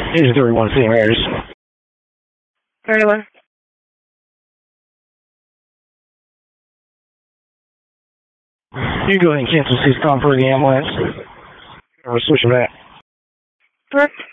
Agent 31, St. Mary's. 31. You can go ahead and cancel 6 Tom for the ambulance. Or switch them back. Correct.